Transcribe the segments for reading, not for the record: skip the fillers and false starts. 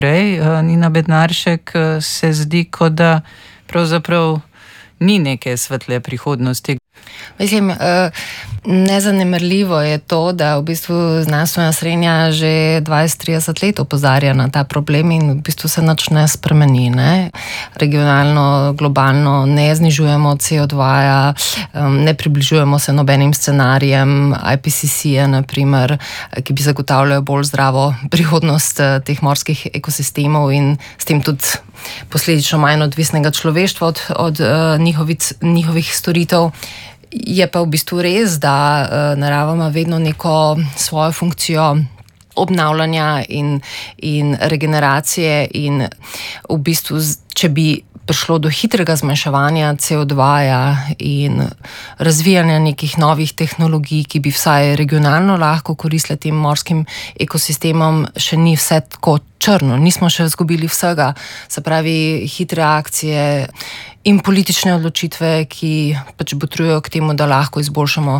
Nina Bednaršek, se zdi, kot da pravzaprav ni neke svetle prihodnosti. Mislim, nezanemarljivo je to, da v bistvu znanstvena srednja že 20-30 let opozarja na ta problem in v bistvu se nič ne spremeni. Ne? Regionalno, globalno ne znižujemo CO2, ne približujemo se nobenim scenarijem IPCC-ja, naprimer, ki bi zagotavljali bolj zdravo prihodnost teh morskih ekosistemov in s tem tudi posledično manj odvisnega človeštva od njihovih storitev. Je pa v bistvu res, da narava ima vedno neko svojo funkcijo obnavljanja in regeneracije in v bistvu, če bi prišlo do hitrega zmanjševanja CO2-ja in razvijanja nekih novih tehnologij, ki bi vsaj regionalno lahko koristile tem morskim ekosistemom, še ni vse tako črno. Nismo še izgubili vsega, se pravi hitre akcije in politične odločitve, ki pač botrujejo k temu, da lahko izboljšamo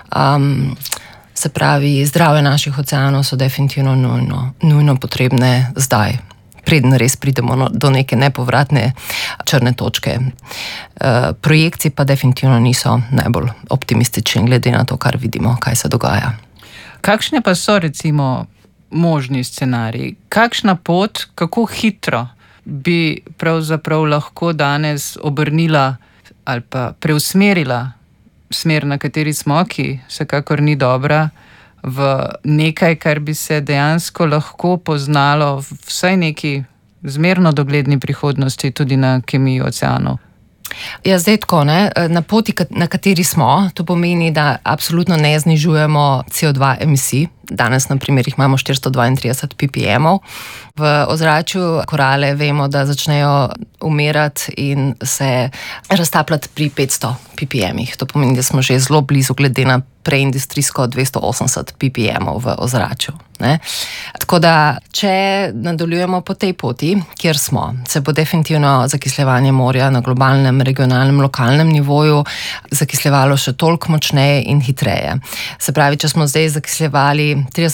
se pravi zdravje naših oceanov, so definitivno nujno potrebne zdaj, preden res pridemo do neke nepovratne črne točke. Projekcije pa definitivno niso najbolj optimistični glede na to, kar vidimo, kaj se dogaja. Kakšne pa so recimo možni scenariji? Kakšna pot, kako hitro bi pravzaprav lahko danes obrnila ali pa preusmerila smer, na kateri smo, ki vsekakor ni dobra, v nekaj, kar bi se dejansko lahko poznalo v vsaj neki zmerno dogledni prihodnosti tudi na kemiji oceanov? Ja, zdaj tako, ne? Na poti, na kateri smo, to pomeni, da absolutno ne znižujemo CO2 emisij. Danes, na primer, jih imamo 432 ppm. V ozračju korale vemo, da začnejo umirati in se raztapljati pri 500 ppm. To pomeni, da smo že zelo blizu glede na preindustrijsko 280 ppm v ozračju. Ne? Tako da, če nadaljujemo po tej poti, kjer smo, se bo definitivno zakisljevanje morja na globalnem, regionalnem, lokalnem nivoju zakisljevalo še toliko močneje in hitreje. Se pravi, če smo zdaj zakisljevali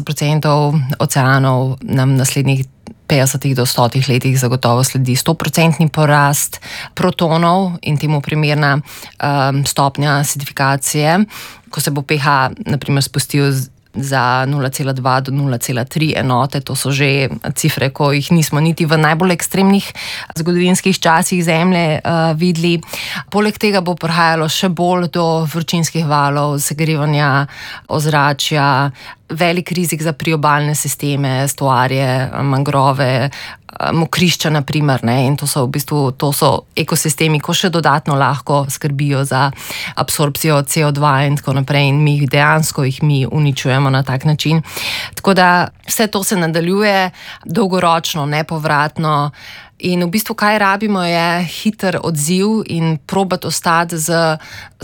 30% oceanov, nam naslednjih 50 do 100 letih zagotovo sledi 100% porast protonov in temu primerna stopnja acidifikacije, ko se bo pH naprimer spustil za 0,2 do 0,3 enote, to so že cifre, ko jih nismo niti v najbolj ekstremnih zgodovinskih časih Zemlje videli. Poleg tega bo prihajalo še bolj do vročinskih valov, segrevanja ozračja, velik rizik za priobalne sisteme, estuarje, mangrove, mokrišča naprimer, ne? In to so ekosistemi, ko še dodatno lahko skrbijo za absorpcijo CO2 in tako naprej in jih mi uničujemo na tak način. Tako da vse to se nadaljuje dolgoročno, nepovratno. In v bistvu, kaj rabimo, je hiter odziv in probati ostati z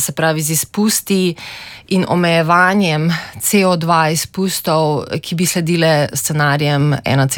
izpusti in omejevanjem CO2 izpustov, ki bi sledile scenarijem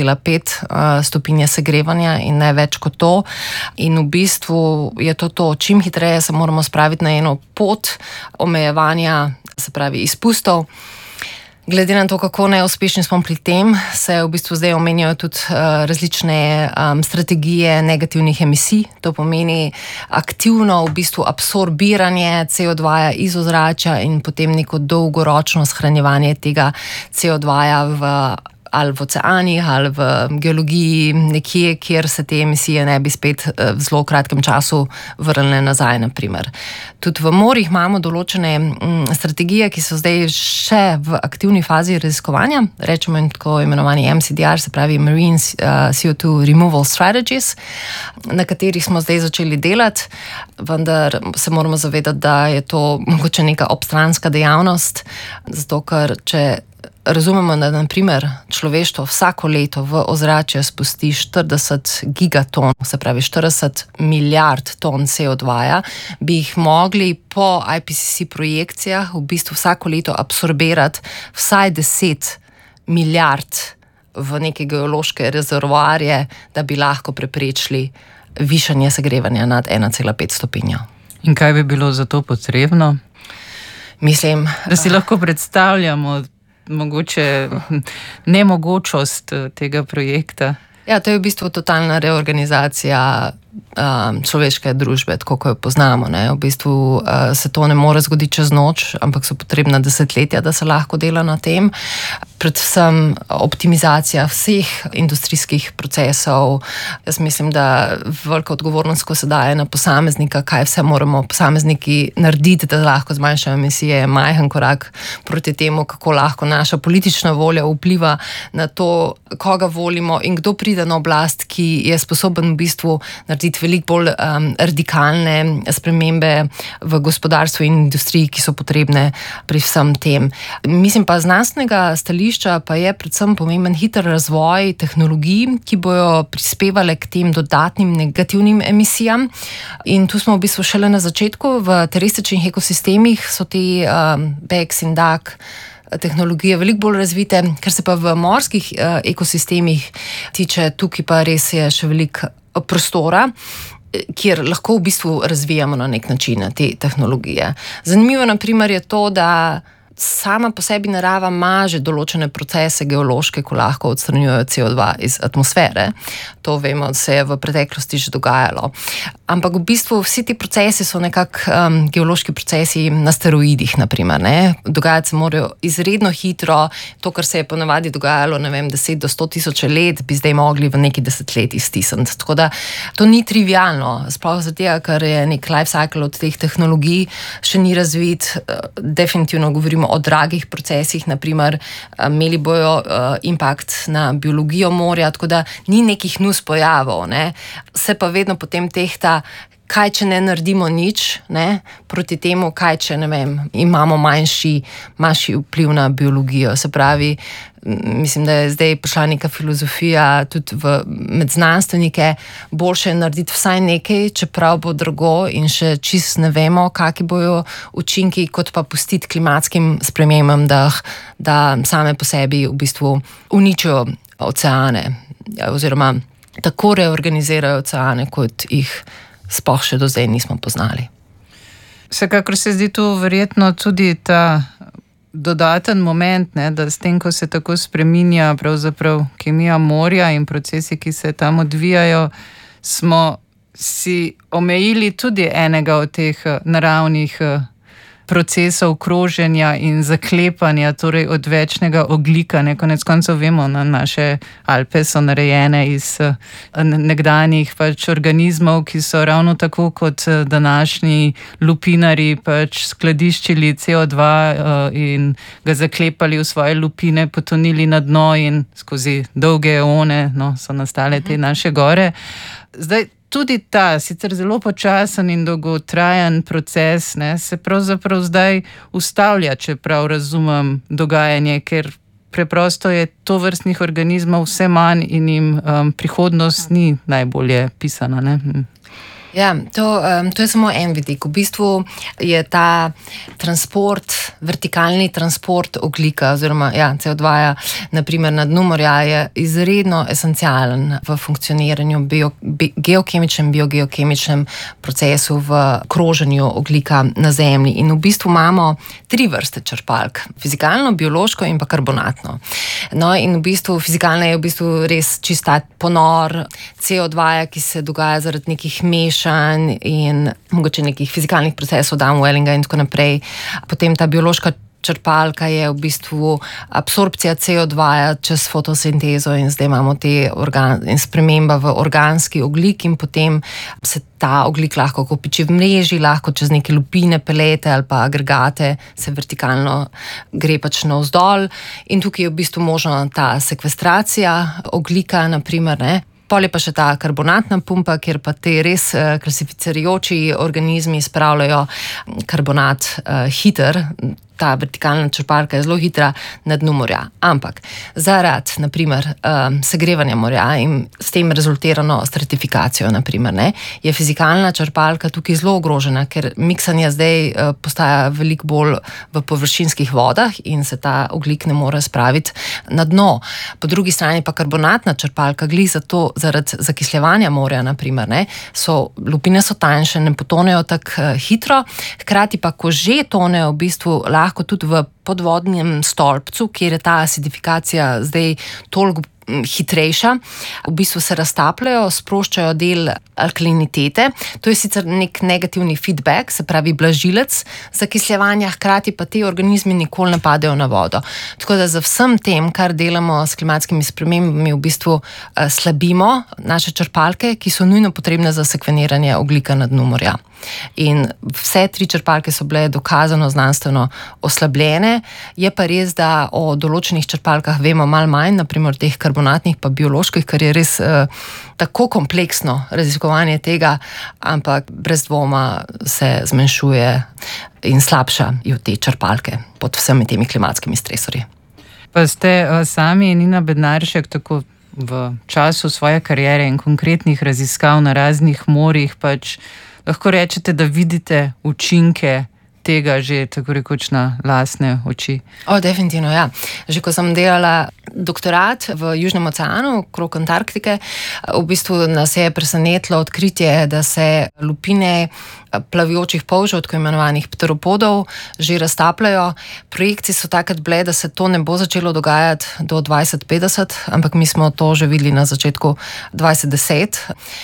1,5 stopinje segrevanja in ne več kot to. In v bistvu je to, čim hitreje se moramo spraviti na eno pot omejevanja, se pravi izpustov. Glede na to, kako neuspešni smo pri tem, se v bistvu zdaj omenjajo tudi različne strategije negativnih emisij. To pomeni aktivno v bistvu absorbiranje CO2-ja iz ozračja in potem neko dolgoročno shranjevanje tega CO2-ja ali v oceanih ali v geologiji, nekje, kjer se te emisije ne bi spet v zelo kratkem času vrnile nazaj, naprimer. Tudi v morjih imamo določene strategije, ki so zdaj še v aktivni fazi raziskovanja, rečemo in tako imenovani MCDR, se pravi Marine CO2 Removal Strategies, na katerih smo zdaj začeli delati, vendar se moramo zavedati, da je to mogoče neka obstranska dejavnost, zato ker če razumemo, da naprimer človeštvo vsako leto v ozračje spusti 40 gigaton, se pravi 40 milijard ton CO2-ja, bi jih mogli po IPCC projekcijah v bistvu vsako leto absorbirati vsaj 10 milijard v neke geološke rezervoarje, da bi lahko preprečili višanje segrevanja nad 1,5 stopinjo. In kaj bi bilo za to potrebno? Mislim, da si lahko predstavljamo mogoče nemogočost tega projekta. Ja, to je v bistvu totalna reorganizacija človeške družbe, tako kot jo poznamo. Ne. V bistvu se to ne more zgoditi čez noč, ampak so potrebna desetletja, da se lahko dela na tem. Predvsem optimizacija vseh industrijskih procesov. Jaz mislim, da velika odgovornost, ko se daje na posameznika, kaj vse moramo posamezniki narediti, da lahko zmanjšajo emisije, je majhen korak proti temu, kako lahko naša politična volja vpliva na to, koga volimo in kdo pride na oblast, ki je sposoben v bistvu narediti veliko bolj radikalne spremembe v gospodarstvu in industriji, ki so potrebne pri vsem tem. Mislim pa znanstvenega stališča pa je predvsem pomemben hiter razvoj tehnologij, ki bojo prispevale k tem dodatnim negativnim emisijam. In tu smo v bistvu šele na začetku. V terrestričnih ekosistemih so te BECCS in DAC tehnologije veliko bolj razvite, ker se pa v morskih ekosistemih tiče, tukaj pa res je še veliko prostora, kjer lahko v bistvu razvijamo na nek način te tehnologije. Zanimivo na primer je to, da sama po sebi narava ima že določene procese geološke, ko lahko odstranjujejo CO2 iz atmosfere. To vemo, da se je v preteklosti že dogajalo. Ampak v bistvu vsi ti procesi so nekako geološki procesi na steroidih, naprimer. Ne? Dogajati se morajo izredno hitro. To, kar se je ponavadi dogajalo, 10 do 100 tisoč let, bi zdaj mogli v neki desetletji stisniti. Tako da to ni trivialno. Sploh zato, ker je nek life cycle od teh tehnologij še ni razvit. Definitivno govorimo o dragih procesih, naprimer, imeli bojo impact na biologijo morja, tako da ni nekih nus pojavov, ne. Se pa vedno potem tehta, kaj če ne naredimo nič, ne, proti temu, kaj če, imamo manjši vpliv na biologijo. Se pravi, mislim, da je zdaj prišla neka filozofija tudi med znanstvenike, boljše je narediti vsaj nekaj, čeprav bo drago in še čisto ne vemo, kakšni bojo učinki, kot pa pustiti klimatskim spremembam, da same po sebi v bistvu uničijo oceane oziroma tako reorganizirajo oceane, kot jih sploh še do zdaj nismo poznali. Vsekakor se zdi tu verjetno tudi ta dodaten moment, ne, da s tem, ko se tako spreminja pravzaprav kemija morja in procesi, ki se tam odvijajo, smo si omejili tudi enega od teh naravnih procesov kroženja in zaklepanja, torej odvečnega ogljika. Konec koncev vemo, naše Alpe so narejene iz nekdanjih organizmov, ki so ravno tako kot današnji lupinarji skladiščili CO2 in ga zaklepali v svoje lupine, potonili na dno in skozi dolge eone so nastale te naše gore. Zdaj, tudi ta sicer zelo počasen in dolgotrajen proces, ne, se pravzaprav zdaj ustavlja, če prav razumem dogajanje, ker preprosto je tovrstnih organizmov vse manj in jim prihodnost ni najbolje pisana. Ne? Ja, to je samo en vidik. V bistvu je ta transport, vertikalni transport ogljika oziroma CO2 naprimer na dnu morja je izredno esencialen v funkcioniranju biogeokemičnem procesu v kroženju ogljika na Zemlji. In v bistvu imamo 3 vrste črpalk. Fizikalno, biološko in pa karbonatno. No, in v bistvu fizikalna je v bistvu res čista ponor CO2, ki se dogaja zaradi nekih in mogoče nekih fizikalnih procesov, downwellinga in tako naprej. Potem ta biološka črpalka je v bistvu absorpcija CO2 čez fotosintezo in zdaj imamo te sprememba v organski ogljik in potem se ta ogljik lahko kopiči v mreži, lahko čez neke lupine, pelete ali pa agregate se vertikalno gre navzdol in tukaj je v bistvu možna ta sekvestracija ogljika, naprimer, ne. Pol je pa še ta karbonatna pumpa, kjer pa te res klasificirajoči organizmi spravljajo karbonat hiter. Ta vertikalna črpalka je zelo hitra na dnu morja. Ampak zaradi, naprimer, segrevanja morja in s tem rezultirano stratifikacijo, naprimer, ne, je fizikalna črpalka tukaj zelo ogrožena, ker miksanje zdaj postaja veliko bolj v površinskih vodah in se ta ogljik ne more spraviti na dno. Po drugi strani pa karbonatna črpalka glih zato zaradi zakisljevanja morja, naprimer, ne, lupine so tanjše, ne potonejo tako hitro, hkrati pa, ko že tonejo, v bistvu lahko tudi v podvodnem stolpcu, kjer je ta acidifikacija zdaj toliko hitrejša, v bistvu se raztapljajo, sproščajo del alkalinitete. To je sicer nek negativni feedback, se pravi blažilec zakisljevanja, hkrati pa ti organizmi nikoli ne padejo na vodo. Tako da za vsem tem, kar delamo s klimatskimi spremembami, v bistvu slabimo naše črpalke, ki so nujno potrebne za sekveniranje ogljika na dnu morja. In vse 3 črpalke so bile dokazano znanstveno oslabljene. Je pa res, da o določenih črpalkah vemo malo manj, naprimer teh karbonatnih pa bioloških, kar je res tako kompleksno raziskovanje tega, ampak brez dvoma se zmanjšuje in slabšajo te črpalke pod vsemi temi klimatskimi stresorji. Pa ste sami, Nina Bednaršek, tako v času svoje kariere in konkretnih raziskav na raznih morjih, pač lahko rečete, da vidite učinke tega že tako rekoč na lastne oči? Definitivno, ja. Že ko sem delala doktorat v Južnem oceanu, okrog Antarktike, v bistvu nas je presenetilo odkritje, da se lupine plavijočih polžev, tako imenovanih pteropodov, že raztapljajo. Projekcije so takrat bile, da se to ne bo začelo dogajati do 2050, ampak mi smo to že videli na začetku 2010.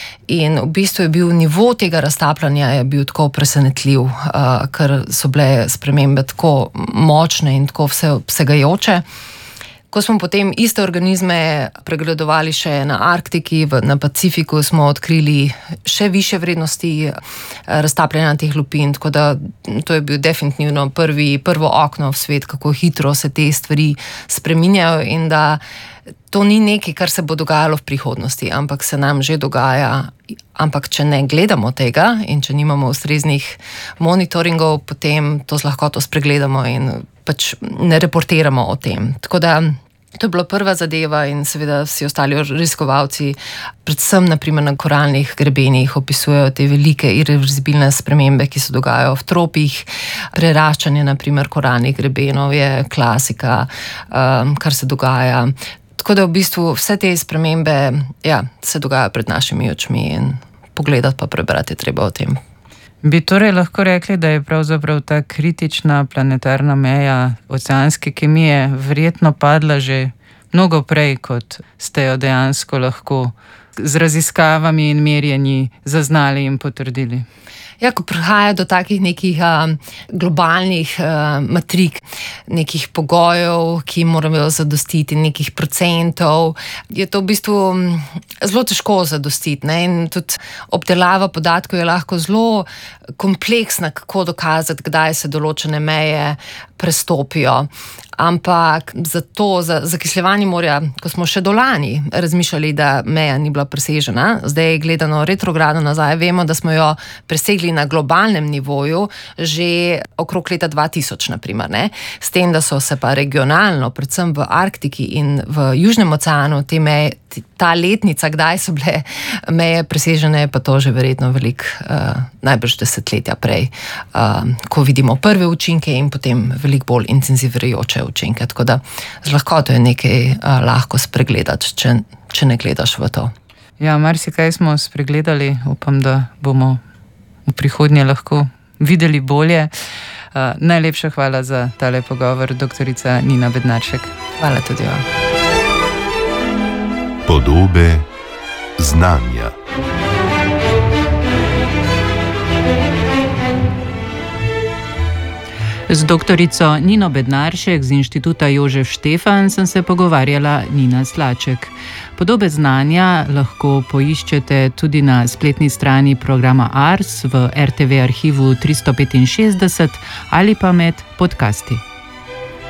In v bistvu je bil nivo tega raztapljanja je bil tako presenetljiv, ker so bile spremembe tako močne in tako vsegajoče. Ko smo potem iste organizme pregledovali še na Arktiki, na Pacifiku, smo odkrili še višje vrednosti raztapljanja teh lupin, tako da to je bil definitivno prvo okno v svet, kako hitro se te stvari spreminjajo in da to ni nekaj, kar se bo dogajalo v prihodnosti, ampak se nam že dogaja. Ampak če ne gledamo tega in če nimamo ustreznih monitoringov, potem to z lahkoto spregledamo in pač ne reportiramo o tem. Tako da to je bila prva zadeva in seveda vsi ostali raziskovalci, predvsem naprimer na koralnih grebenih, opisujejo te velike irreverzibilne spremembe, ki se dogajajo v tropih. Preraščanje naprimer koralnih grebenov je klasika, kar se dogaja. Tako da v bistvu vse te spremembe se dogajajo pred našimi očmi in pogledati pa prebrati je treba o tem. Bi torej lahko rekli, da je pravzaprav ta kritična planetarna meja oceanske kemije verjetno padla že mnogo prej, kot ste jo dejansko lahko z raziskavami in merjenji zaznali in potrdili? Ja, ko prihaja do takih nekih globalnih matrik, nekih pogojev, ki morajo zadostiti, nekih procentov, je to v bistvu zelo težko zadostiti, ne? In tudi obdelava podatkov je lahko zelo kompleksna, kako dokazati, kdaj se določene meje prestopijo. Ampak za zakisljevanje morja, ko smo še do lani razmišljali, da meja ni bila presežena, zdaj gledano retrogradno nazaj, vemo, da smo jo presegli na globalnem nivoju že okrog leta 2000, naprimer, ne? S tem, da so se pa regionalno, predvsem v Arktiki in v Južnem oceanu, te meje, ta letnica, kdaj so bile meje presežene, pa to že verjetno veliko, najbrž desetletja prej, ko vidimo prve učinke in potem veliko bolj intenzivirajoče učinke. Tako da z lahkoto je nekaj lahko spregledati, če ne gledaš v to. Ja, marsikaj smo spregledali, upam, da bomo v prihodnje lahko videli bolje. Najlepša hvala za tale pogovor, doktorica Nina Bednaršek. Hvala tudi vam. Podobe znanja. Z doktorico Nino Bednaršek z Inštituta Jožef Štefan sem se pogovarjala Nina Slaček. Podobe znanja lahko poiščete tudi na spletni strani programa Ars v RTV arhivu 365 ali pa med podcasti.